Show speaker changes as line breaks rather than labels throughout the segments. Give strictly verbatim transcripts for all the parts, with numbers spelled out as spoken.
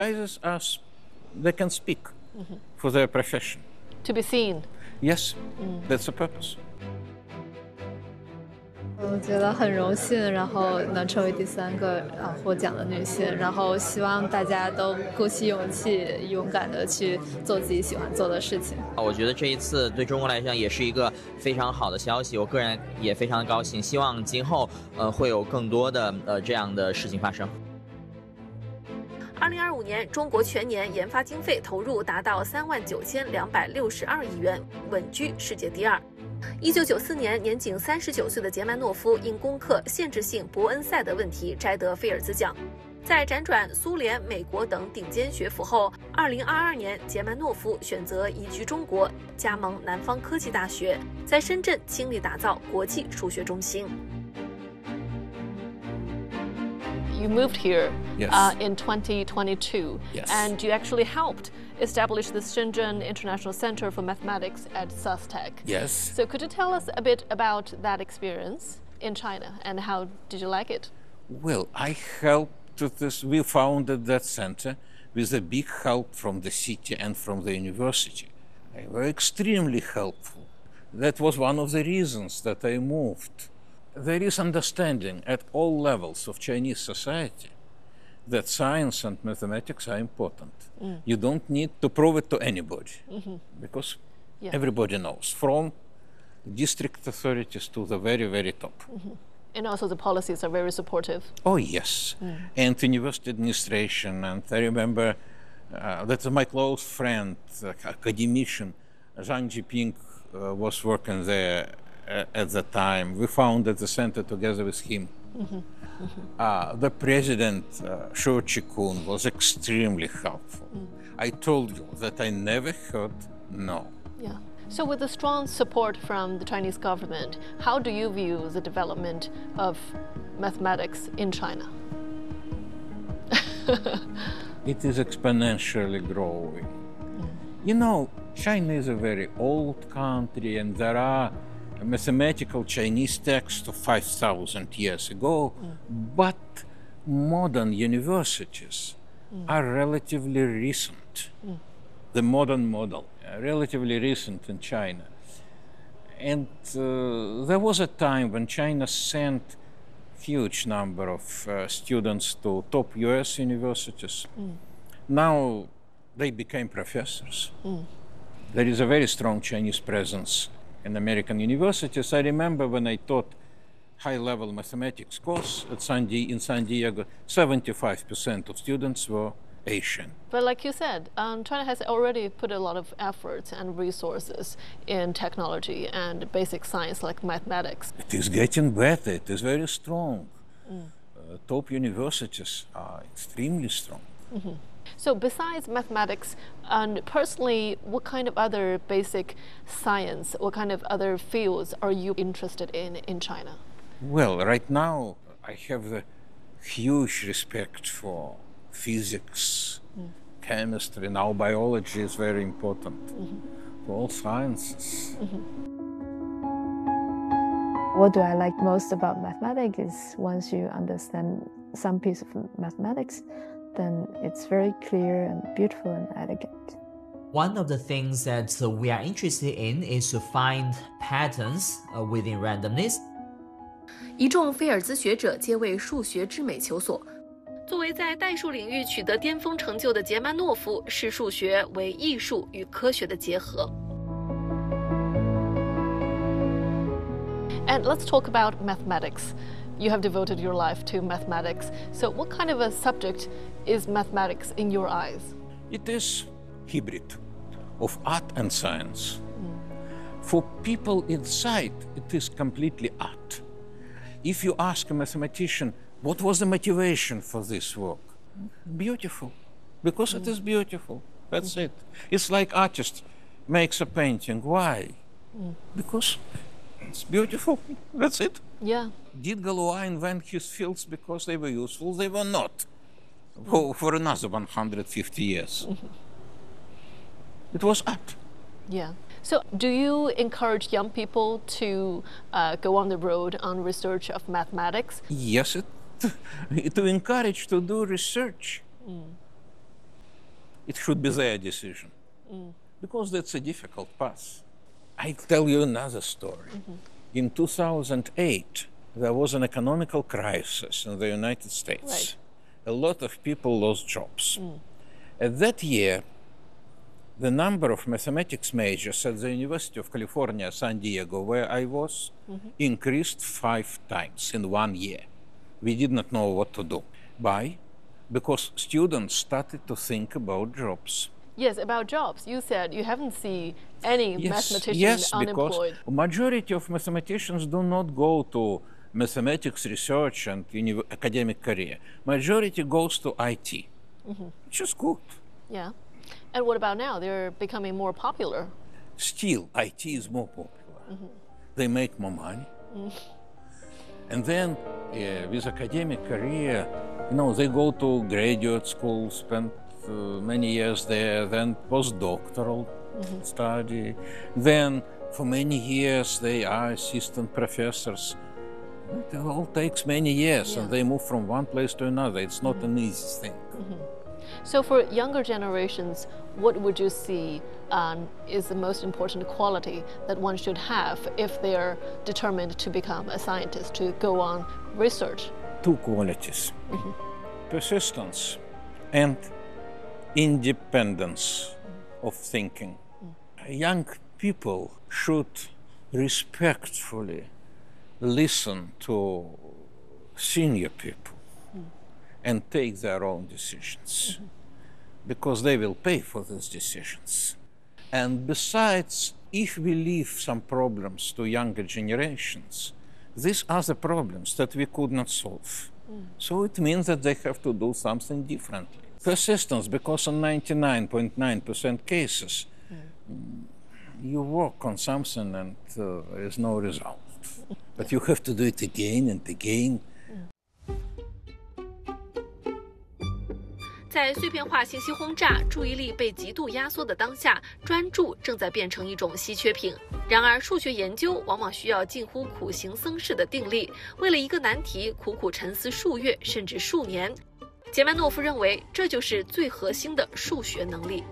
Prizes are, s- they can speak for their profession.
To be seen.
Yes, that's the purpose.
我觉得很荣幸，然后能成为第三个啊获奖的女性，然后希望大家都鼓起勇气，勇敢的去做自己喜欢做的事情。
我觉得这一次对中国来讲也是一个非常好的消息，我个人也非常的高兴，希望今后呃会有更多的呃这样的事情发生。
二零二五年，中国全年研发经费投入达到三万九千两百六十二亿元，稳居世界第二。一九九四年，年仅三十九岁的杰曼诺夫因攻克限制性伯恩赛德问题摘得菲尔兹奖。在辗转苏联、美国等顶尖学府后，二零二二年，杰曼诺夫选择移居中国，加盟南方科技大学，在深圳倾力打造国际数学中心。
You moved here
Yes.
uh, in twenty twenty-two,
Yes.
and you actually helped establish the Shenzhen International Center for Mathematics at SUSTech.
Yes.
So could you tell us a bit about that experience in China and how did you like it?
Well, I helped to this. We founded that center with a big help from the city and from the university. They were extremely helpful. That was one of the reasons that I moved. There is understanding at all levels of Chinese society that science and mathematics are important. You don't need to prove it to anybody because
Yeah.
everybody knows, from district authorities to the very, very top.
And also the policies are very supportive.
Oh, yes. And university administration. And I remember uh, that my close friend, uh, academician, Zhang Jiping, uh, was working there uh, at the time. We founded the center together with him. Uh, the president, uh, Shou Chi-kun, was extremely helpful. I told you that I never heard no.
Yeah. So with the strong support from the Chinese government, how do you view the development of mathematics in China?
It is exponentially growing. You know, China is a very old country, and there are mathematical Chinese texts of five thousand years ago, but modern universities are relatively recent. The modern model, uh, relatively recent in China. And uh, there was a time when China sent huge number of uh, students to top U S universities. Now they became professors. There is a very strong Chinese presence in American universities. I remember when I taught high-level mathematics course at San Di- in San Diego, seventy-five percent of students were Asian.
But like you said, um, China has already put a lot of efforts and resources in technology and basic science like mathematics.
It is getting better. It is very strong. Uh, top universities are extremely strong.
So besides mathematics, and personally, what kind of other basic science, what kind of other fields are you interested in in China?
Well, right now I have the huge respect for physics, chemistry. Now biology is very important for all sciences.
What do I like most about mathematics is once you understand some piece of mathematics, then it's very clear and beautiful and elegant.
One of the things that uh, we are interested in is to find patterns uh, within randomness.
一众菲尔兹学者皆为数学之美求索。作为在代数领域取得巅峰成就的杰曼诺夫，视数学为艺术与科学的结合。
And let's talk about mathematics. You have devoted your life to mathematics. So what kind of a subject is mathematics in your eyes?
It is hybrid of art and science. For people inside, it is completely art. If you ask a mathematician, what was the motivation for this work? Beautiful, because it is beautiful. That's it. It's like artist makes a painting. Why? Because it's beautiful. That's it.
Yeah.
Did Galois invent his fields because they were useful? They were not. For, for another one hundred fifty years. It was art.
Yeah. So do you encourage young people to uh, go on the road on research of mathematics?
Yes, it, to encourage to do research. it should be their decision. Mm. Because that's a difficult path. I'll tell you another story. Mm-hmm. In two thousand eight, there was an economical crisis in the United States.
Right.
A lot of people lost jobs. Mm. At that year, the number of mathematics majors at the University of California, San Diego, where I was, mm-hmm. increased five times in one year. We did not know what to do. Why? Because students started to think about jobs.
Yes, about jobs. You said you haven't seen any
yes,
mathematicians
yes,
unemployed.
Because majority of mathematicians do not go to mathematics research and academic career. Majority goes to I T, mm-hmm. which is good.
Yeah. And what about now? They're becoming more popular.
Still, I T is more popular. Mm-hmm. They make more money. Mm. And then uh, with academic career, you know, they go to graduate school, spend uh, many years there, then postdoctoral mm-hmm. study. Then for many years they are assistant professors. It all takes many years, yeah. and they move from one place to another. It's not mm-hmm. an easy thing.
Mm-hmm. So for younger generations, what would you see um, is the most important quality that one should have if they're determined to become a scientist, to go on research?
Two qualities. Mm-hmm. Persistence and independence mm-hmm. of thinking. Mm-hmm. Young people should respectfully listen to senior people mm. and take their own decisions mm-hmm. because they will pay for these decisions. And besides, if we leave some problems to younger generations, these are the problems that we could not solve. Mm. So it means that they have to do something differently. Persistence, because in ninety-nine point nine percent cases, mm. you work on something and uh, there is no result. But you have to do it again and again.
在碎片化信息轰炸、注意力被极度压缩的当下，专注正在变成一种稀缺品。然而，数学研究往往需要近乎苦行僧式的定力，为了一个难题苦苦沉思数月甚至数年。杰曼诺夫认为，这就是最核心的数学能力。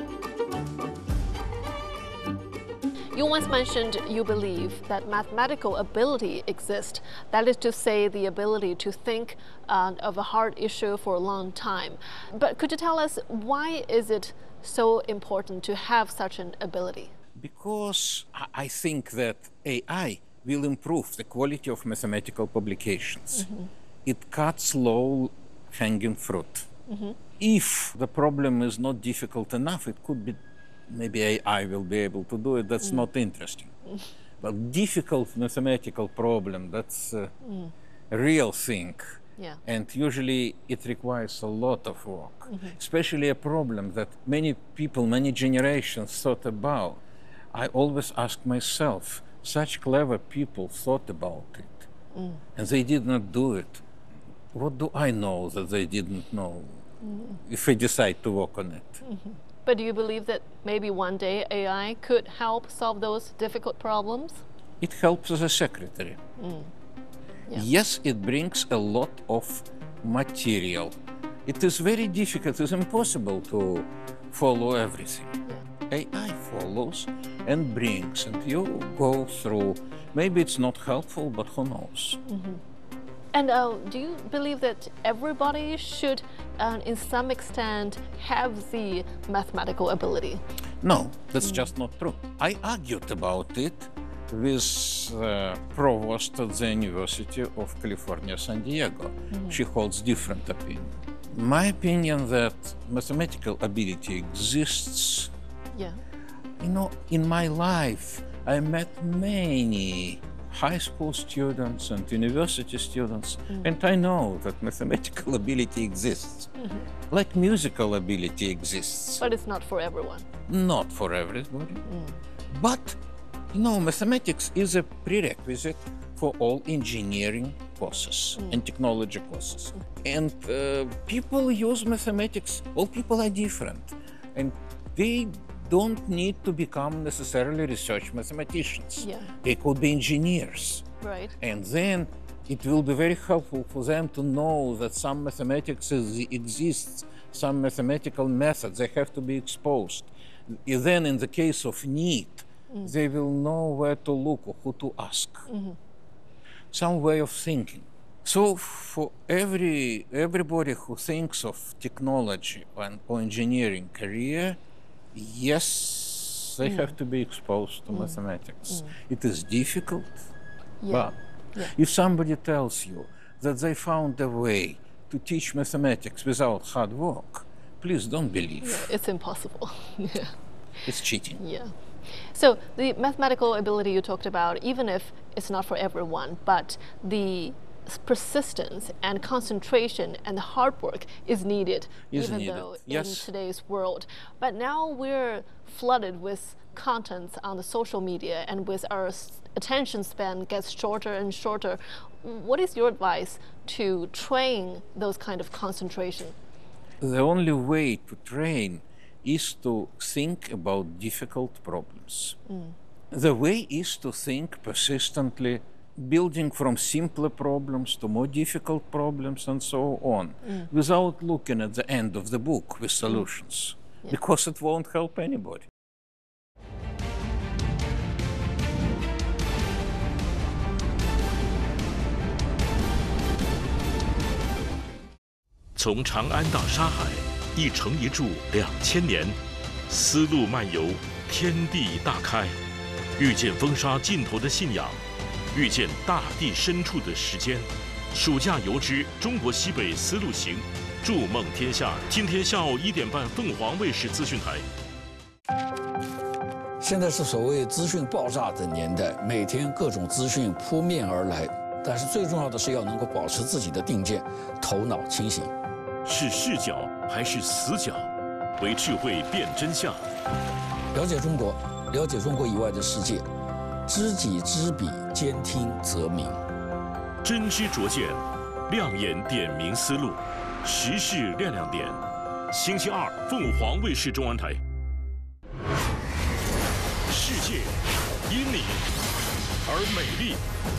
You once mentioned you believe that mathematical ability exists. That is to say, the ability to think uh, of a hard issue for a long time. But could you tell us, why is it so important to have such an ability?
Because I think that A I will improve the quality of mathematical publications. Mm-hmm. It cuts low-hanging fruit. Mm-hmm. If the problem is not difficult enough, it could be maybe A I will be able to do it. That's mm. not interesting. Mm. But difficult mathematical problem, that's uh, mm. a real thing.
Yeah.
And usually it requires a lot of work, mm-hmm. especially a problem that many people, many generations thought about. I always ask myself, such clever people thought about it, mm. and they did not do it. What do I know that they didn't know mm. if I decide to work on it?
Mm-hmm. But do you believe that maybe one day A I could help solve those difficult problems?
It helps as a secretary. Mm. Yeah. Yes, it brings a lot of material. It is very difficult, it's impossible to follow everything. Yeah. A I follows and brings, and you go through. Maybe it's not helpful, but who knows? Mm-hmm.
And uh, do you believe that everybody should, uh, in some extent, have the mathematical ability?
No, that's mm. just not true. I argued about it with the provost at the University of California, San Diego. Mm. She holds different opinion. My opinion that mathematical ability exists.
Yeah.
You know, in my life, I met many high school students and university students, mm. and I know that mathematical ability exists, mm-hmm. like musical ability exists.
But it's not for everyone.
Not for everybody. Mm. But, you know, mathematics is a prerequisite for all engineering courses mm. and technology courses. Mm. And uh, people use mathematics, all people are different, and they don't need to become necessarily research mathematicians.
Yeah.
They could be engineers.
Right.
And then it will be very helpful for them to know that some mathematics is, exists, some mathematical methods, they have to be exposed. Then in the case of NEET, mm. they will know where to look or who to ask. Mm-hmm. Some way of thinking. So for every everybody who thinks of technology and, or engineering career, yes, they mm. have to be exposed to mm. mathematics. Mm. It is difficult, yeah. but yeah. if somebody tells you that they found a way to teach mathematics without hard work, please don't believe.
Yeah, it's impossible. yeah.
It's cheating.
Yeah. So the mathematical ability you talked about, even if it's not for everyone, but the persistence and concentration and hard work is needed,
is
even
needed.
though
yes.
in today's world. But now we're flooded with contents on the social media, and with our attention span gets shorter and shorter. What is your advice to train those kind of concentration?
The only way to train is to think about difficult problems. Mm. The way is to think persistently, building from simpler problems to more difficult problems and so on, mm. without looking at the end of the book with solutions, mm. yeah. because it won't help anybody.
从长安到沙海，一城一柱两千年，丝路漫游，天地大开，遇见风沙尽头的信仰，遇见大地深处的时间。暑假游之中国西北丝路行，筑梦天下。今天下午一点半，凤凰卫视资讯台。
现在是所谓资讯爆炸的年代，每天各种资讯扑面而来，但是最重要的是要能够保持自己的定见，头脑清醒。
是视角还是死角？为智慧辨真相。
了解中国，了解中国以外的世界，知己知彼，兼听则明。
真知灼见，亮眼点明思路，时事亮亮点。星期二，凤凰卫视中文台。世界因你而美丽。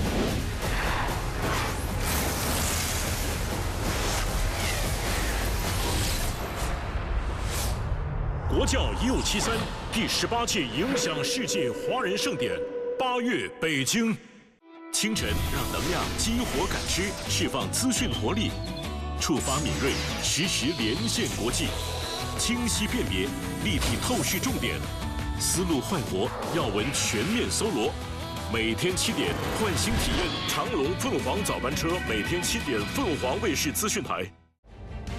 国教一五七三第十八届影响世界华人盛典，八月北京。清晨让能量激活感知，释放资讯活力，触发敏锐，实时连线国际，清晰辨别，立体透视重点，思路焕活，要闻全面搜罗。每天七点，唤醒体验长龙凤凰早班车，每天七点，凤凰卫视资讯台。